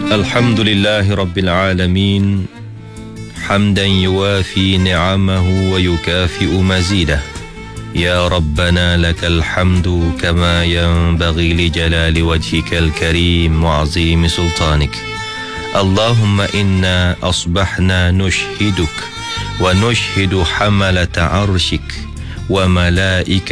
الحمد لله رب العالمين حمدا يوافي نعمه ويكافئ مزيده. يا ربنا لك الحمد كما ينبغي لجلال وجهك الكريم وعظيم سلطانك. اللهم إنا أصبحنا نشهدك ونشهد حملة عرشك وملائكتك